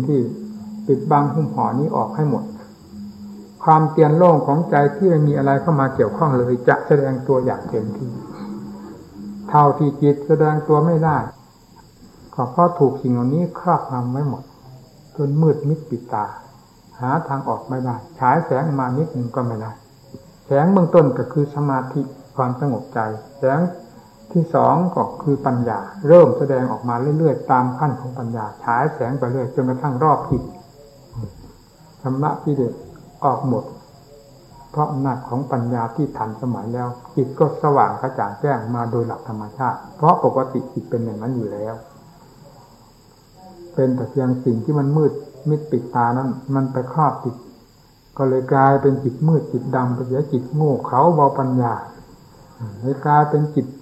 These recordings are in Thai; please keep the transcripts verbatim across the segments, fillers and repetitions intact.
ที่ปิดบังหุ้มห่อนี้ออกให้หมดความเตียนโล่งของใจที่ไม่มีอะไรเข้ามาเกี่ยวข้องเลยจะแสดงตัวอย่างเต็มที่เท่าที่จิตแสดงตัวไม่ได้ก็เพราะถูกสิ่งเหล่านี้ครอบงำไว้หมดจนมืดมิดปิดตาหาทางออกไม่ได้ฉายแสงมานิดหนึ่งก็ไม่ได้แสงเบื้องต้นก็คือสมาธิความสงบใจแสงที่สองก็คือปัญญาเริ่มแสดงออกมาเรื่อยๆตามขั้นของปัญญาฉายแสงไปเรื่อยจนกระทั่งรอบจิตชำระกิเลสออกหมดเพราะอำนาจของปัญญาที่ทันสมัยแล้วจิตก็สว่างกระจ่างแจ้งมาโดยหลักธรรมชาติเพราะปกติจิตเป็นอย่างนั้นอยู่แล้วเป็นแต่เพียงสิ่งที่มันมืดมิดปิดตานั้นมันไปครอบจิตก็เลยกลายเป็นจิตมืดจิตดำไปเสียจิตโง่เขลาเบาปัญญาเลยกลายเป็นจิต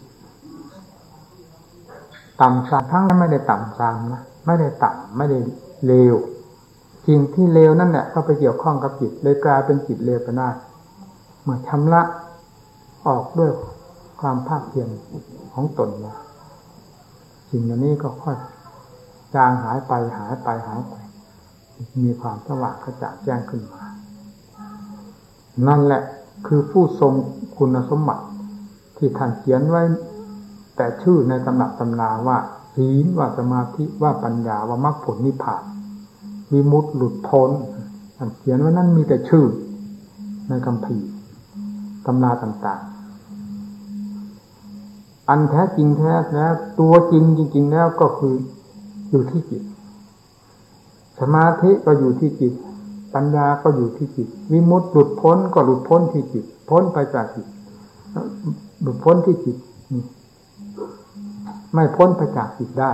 ต่ำทรามทั้งไม่ได้ต่ำทรามนะไม่ได้ต่ำไม่ได้เลวสิ่งที่เลวนั่นแหละก็ไปเกี่ยวข้องกับจิตเลยกลายเป็นจิตเลวไปได้เมื่อชำระออกด้วยความภาคเพียรของตนนะสิ่งเหล่านี้ก็ค่อยจางหายไปหายไปหายไปมีความสว่างกระจ่างแจ้งขึ้นมานั่นแหละคือผู้ทรงคุณสมบัติที่ท่านเขียนไว้แต่ชื่อในตำหนักตำราว่าศีลว่าสมาธิว่าปัญญาว่ามรรคผลนิพพานวิมุตติหลุดพ้นท่านเขียนไว้นั้นมีแต่ชื่อในคัมภีร์ตำราต่างๆอันแท้จริงแท้แล้วตัวจริงจริงๆแล้วก็คืออยู่ที่จิตสมาธิก็อยู่ที่จิตปัญญาก็อยู่ที่จิตวิมุตติหลุดพ้นก็หลุดพ้นที่จิตพ้นไปจากจิตหลุดพ้นที่จิตไม่พ้นไปจากจิตได้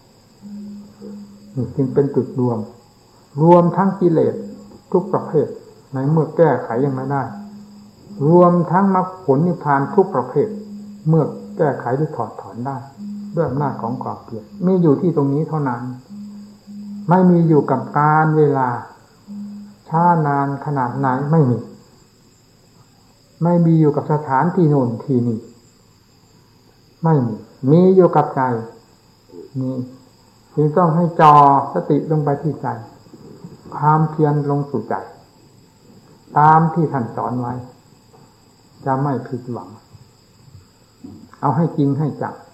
นี่จึงเป็นจุดรวมรวมทั้งกิเลสทุกประเภทในเมื่อแก้ไขยังไม่ได้รวมทั้งมรรคผลนิพพานทุกประเภทเมื่อแก้ไขหรือถอดถอนได้ด้วยอำนาจของความเพียรมีอยู่ที่ตรงนี้เท่านั้นไม่มีอยู่กับการเวลาช้านานขนาดไหนไม่มีไม่มีอยู่กับสถานที่โน่นที่นี่ไม่มีมีอยู่กับใจนี่จึงต้องให้จ่อสติลงไปที่ใจความเพียรลงสู่ใจตามที่ท่านสอนไว้จะไม่ผิดหวังเอาให้จริงให้จัง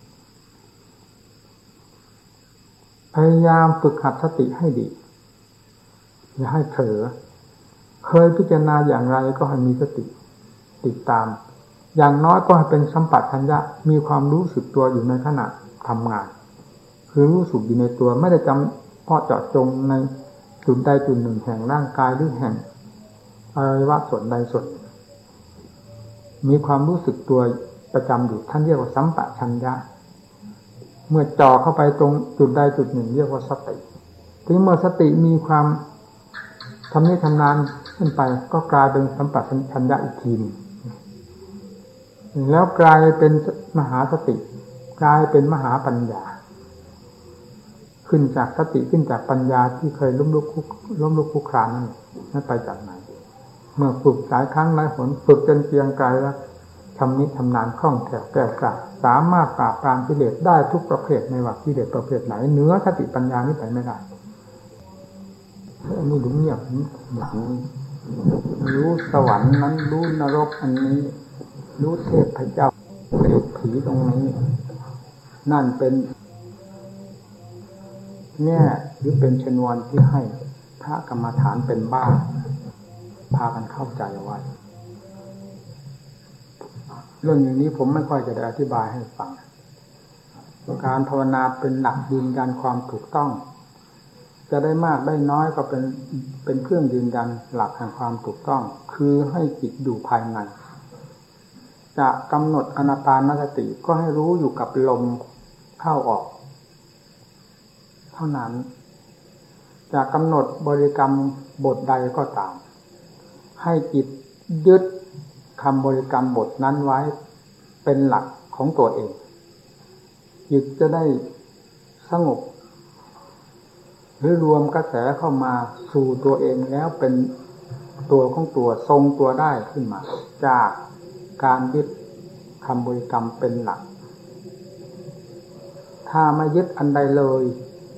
พยายามฝึกหัดสติให้ดีอย่าให้เผลอเคยพิจารณาอย่างไรก็ให้มีสติติดตามอย่างน้อยก็ให้เป็นสัมปชัญญะมีความรู้สึกตัวอยู่ในขณะทำงานคือรู้สึกอยู่ในตัวไม่ได้จำเพาะเจาะจงในจุดใดจุดหนึ่งแห่งร่างกายหรือแห่งอวัยวะส่วนใดส่วนมีความรู้สึกตัวประจำอยู่ท่านเรียกว่าสัมปชัญญะเมื่อจ่อเข้าไปตรงจุดใดจุดหนึ่งเรียกว่าสติที่เมื่อสติมีความทำนิทำนานขึ้นไปก็กลายเป็นสัมปชัญญะอีกทีนึงแล้วกลายเป็นมหาสติกลายเป็นมหาปัญญาขึ้นจากสติขึ้นจากปัญญาที่เคยล้มลุกคุกล้มลุกคุกคลานนั่นนั่นไปจากไหนเมื่อฝึกหลายครั้งหลายหนฝึกจนเพียงกายแล้วทำนิทำนานคล่องแคล่วแก้วกล้าสามารถปราบปรามกิเลสได้ทุกประเภทไม่ว่ากิเลสประเภทไหนเหนือสติปัญญานี้ไปไม่ได้อันนี้ดูเงียบอย่างนี้รู้สวรรค์นั้นรู้นรกอันนี้รู้เทพพระเจ้าเปรตผีตรงนี้นั่นเป็นแง่หรือเป็นชนวนที่ให้พระกรรมฐานเป็นบ้าพากันเข้าใจเอาไว้เรื่องอย่างนี้ผมไม่ค่อยจะได้อธิบายให้ฟังการภาวนาเป็นหลักยืนยันความถูกต้องจะได้มากได้น้อยก็เป็นเป็นเครื่องยืนยันหลักแห่งความถูกต้องคือให้จิตอยู่ภายในจะกำหนดอานาปานสติก็ให้รู้อยู่กับลมเข้าออกเท่านั้นจะกำหนดบริกรรมบทใดก็ตามให้จิตยึดคำบริกรรมบทนั้นไว้เป็นหลักของตัวเองจิตจะได้สงบหรือรวมกระแสเข้ามาสู่ตัวเองแล้วเป็นตัวของตัวทรงตัวได้ขึ้นมาจากการยึดคำบริกรรมเป็นหลักถ้าไม่ยึดอันใดเลย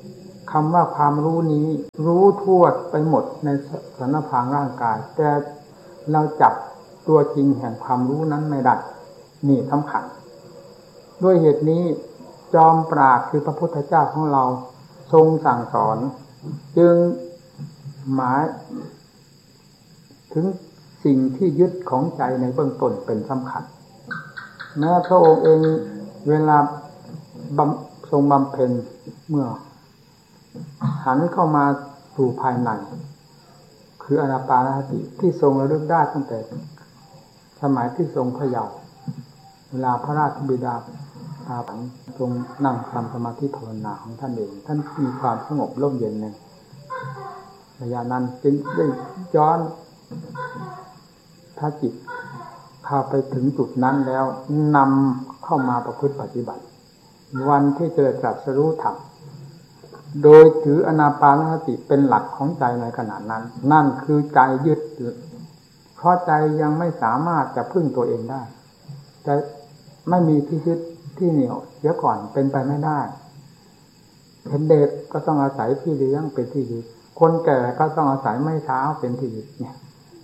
คำว่าความรู้นี้รู้ทั่วไปหมดในสารพางร่างกายแต่เราจับตัวจริงแห่งความรู้นั้นไม่ได้นี่สำคัญด้วยเหตุนี้จอมปราชญ์คือพระพุทธเจ้าของเราทรงสั่งสอนจึงหมายถึงสิ่งที่ยึดของใจในเบื้องต้นเป็นสำคัญแม้พระองค์เองเวลาทรงบำเพ็ญเมื่อหันเข้ามาสู่ภายในคืออานาปานสติที่ทรงระลึกได้ตั้งแต่สมัยที่ทรงพระเยาว์เวลาพระราชบิดาพาผันทรงนั่งทำสมาธิภาวนาของท่านเองท่านมีความสงบร่มเย็นในระยะนั้นจึงได้ย้อนถ้าจิตเข้าไปถึงจุดนั้นแล้วนำเข้ามาประพฤติปฏิบัติวันที่เจอตรัสรู้ธรรมโดยถืออานาปานสติเป็นหลักของใจในขณะนั้นนั่นคือใจยึดเพราะใจยังไม่สามารถจะพึ่งตัวเองได้จะไม่มีที่ยึดที่เหนี่ยวเสียก่อนเป็นไปไม่ได้เห็นเด็กก็ต้องอาศัยที่เลี้ยงเป็นที่ยึดคนแก่ก็ต้องอาศัยไม้เท้าเป็นที่ยึดเนี่ย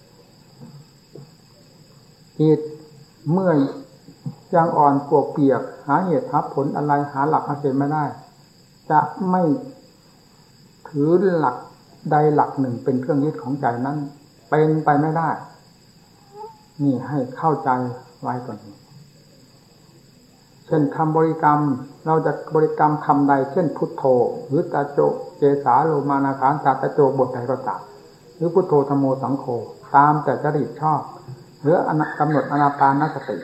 จิตเมื่อยังอ่อนปวกเปียกหาเหตุหาผลอะไรหาหลักหาเกณฑ์ไม่ได้จะไม่ถือหลักใดหลักหนึ่งเป็นเครื่องยึดของใจนั้นเป็นไปไม่ได้นี่ให้เข้าใจไว้ก่อนเช่นคำบริกรรมเราจะบริกรรมคำใดเช่นพุทโธหรือตาโจเจสาโลมานาคานตาตะโจบทใดก็ตามหรือพุทโธธัมโมสังโฆตามแต่จริตชอบหรือกำหนดอานาปานสติ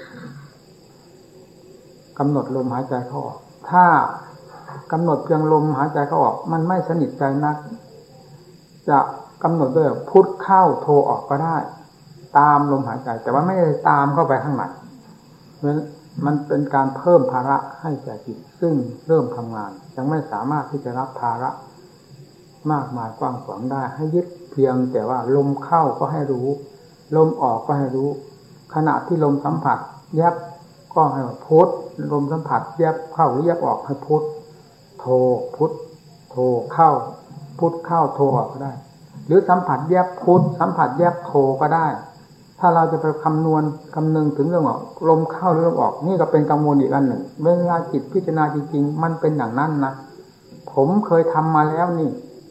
กำหนดลมหายใจเข้าออกถ้ากำหนดเพียงลมหายใจเข้าออกมันไม่สนิทใจนักจะกำหนดด้วยพุทเข้าโธออกก็ได้ตามลมหายใจแต่ว่าไม่ได้ตามเข้าไปข้างในเพราะมันเป็นการเพิ่มภาระให้แก่จิตซึ่งเริ่มทำงานยังไม่สามารถที่จะรับภาระมากมายกว้างขวางได้ให้ยึดเพียงแต่ว่าลมเข้าก็ให้รู้ลมออกก็ให้รู้ขณะที่ลมสัมผัสแยบก็ให้พุทลมสัมผัสแยบเข้าหรือแยบออกให้พุทโธพุทโธเข้าพุทเข้าโธออกก็ได้หรือสัมผัสแยบพุทสัมผัสแยบโธก็ได้ถ้าเราจะไปคำนวณคำนึงถึงเรื่องว่าลมเข้าหรือลมออกนี่ก็เป็นกังวลอีกอันหนึ่งเวลาจิตพิจารณาจริงๆมันเป็นอย่างนั้นนะผมเคยทำมาแล้วนี่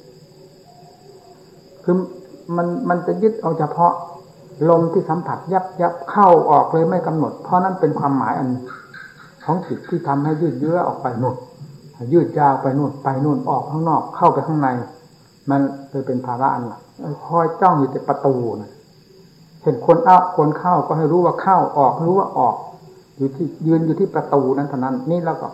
คือมันมันจะยึดเอาเฉพาะลมที่สัมผัสยับยับเข้าออกเลยไม่กำหนดเพราะนั้นเป็นความหมายอันของจิตที่ทำให้ยืดเยื้อออกไปนู่นยืดยาวไปนู่นไปนู่นออกข้างนอกเข้าไปข้างในมันเลยเป็นภาระอันหนักคอยจ้องอยู่แต่ประตูนะเห็นคนเอาคนเข้าก็ให้รู้ว่าเข้าออกรู้ว่าออกอยู่ที่ยืนอยู่ที่ประตูนั้นเท่านั้นนี่แล้วก็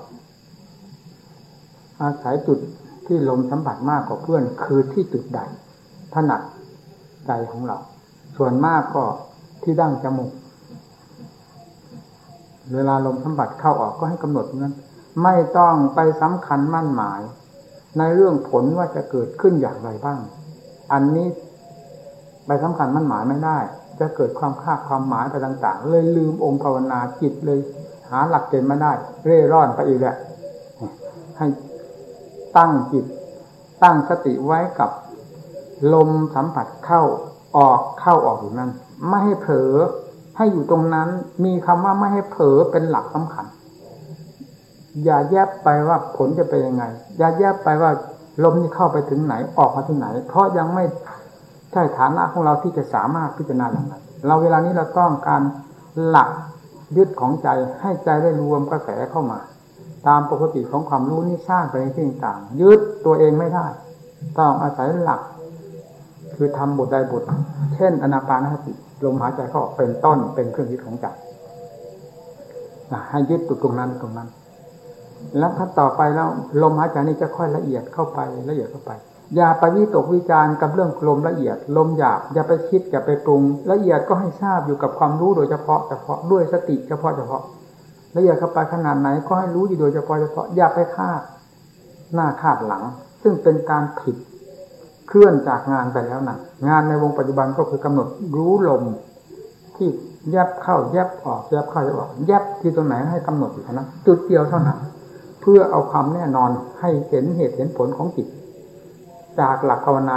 อาศัยจุดที่ลมสัมผัสมากกว่าเพื่อนคือที่จุดใดถนัดใจของเราส่วนมากก็ที่ดั้งจมูกเวลาลมสัมผัสเข้าออกก็ให้กำหนดนั้นไม่ต้องไปสำคัญมั่นหมายในเรื่องผลว่าจะเกิดขึ้นอย่างไรบ้างอันนี้ไปสำคัญมั่นหมายไม่ได้จะเกิดความคาดความหมายไปต่างๆเลยลืมองค์ภาวนาจิตเลยหาหลักเกณฑ์ไม่ได้เร่ร่อนไปอีกแหละให้ตั้งจิตตั้งสติไว้กับลมสัมผัสเข้าออกเข้าออกอยู่นั้นไม่ให้เผลอให้อยู่ตรงนั้นมีคำว่าไม่ให้เผลอเป็นหลักสำคัญอย่าแยบไปว่าผลจะเป็นยังไงอย่าแยบไปว่าลมนี่เข้าไปถึงไหนออกมาถึงไหนเพราะยังไม่ใช่ฐานะของเราที่จะสามารถพิจารณาอย่างนั้นเราเวลานี้เราต้องการหลักยึดของใจให้ใจได้รวมกระแสเข้ามาตามปกติของความรู้นี่สร้างไปในที่ต่างๆยึดตัวเองไม่ได้ต้องอาศัยหลักคือทำบทใดบทเช่นอานาปานสติลมหายใจเข้าออกเป็นต้นเป็นเครื่องยึดของใจให้ยึดตรงนั้นตรงนั้นแล้วถ้าต่อไปแล้วลมหายใจนี้จะค่อยละเอียดเข้าไปละเอียดเข้าไปอย่าไปวิตกวิจารณ์กับเรื่องลมละเอียดลมหยาบอย่าไปคิดอย่าไปปรุงละเอียดก็ให้ทราบอยู่กับความรู้โดยเฉพาะเฉพาะด้วยสติเฉพาะเฉพาะละเอียดเข้าไปขนาดไหนก็ให้รู้อยู่โดยเฉพาะเฉพาะอย่าไปคาดหน้าคาดหลังซึ่งเป็นการผิดเคลื่อนจากงานไปแล้วนะงานในวงปัจจุบันก็คือกำหนดรู้ลมที่แยบเข้าแยบออกแยบเข้าแยบออกแยบที่ตรงไหนให้กำหนดอยู่เท่านั้นจุดเดียวเท่านั้นเพื่อเอาความแน่นอนให้เห็นเหตุเห็นผลของจิตจากหลักภาวนา